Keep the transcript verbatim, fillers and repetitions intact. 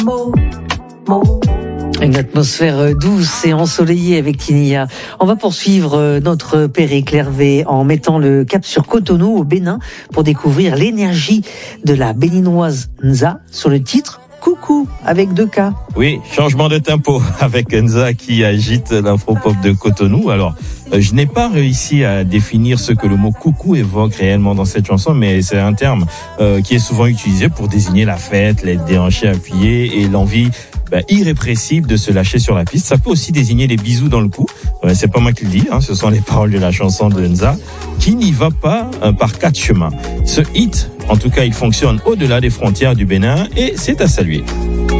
Une atmosphère douce et ensoleillée avec Kinia. On va poursuivre notre périple Hervé en mettant le cap sur Cotonou au Bénin pour découvrir l'énergie de la béninoise Nza sur le titre Coucou avec deux K. Oui, changement de tempo avec Nza qui agite l'afro-pop de Cotonou. Alors, euh, je n'ai pas réussi à définir ce que le mot coucou évoque réellement dans cette chanson, mais c'est un terme euh, qui est souvent utilisé pour désigner la fête, les déhanchés appuyés et l'envie ben, irrépressible de se lâcher sur la piste. Ça peut aussi désigner les bisous dans le cou. Euh, c'est pas moi qui le dis, hein, ce sont les paroles de la chanson de Nza qui n'y va pas euh, par quatre chemins. Ce hit, en tout cas, il fonctionne au-delà des frontières du Bénin et c'est à saluer.